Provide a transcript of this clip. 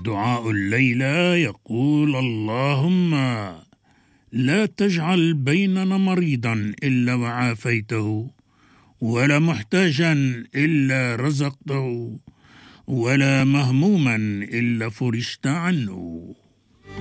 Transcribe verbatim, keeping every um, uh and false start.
دعاء الليلة يقول: اللهم لا تجعل بيننا مريضا إلا وعافيته، ولا محتاجا إلا رزقته، ولا مهموما إلا فرجت عنه.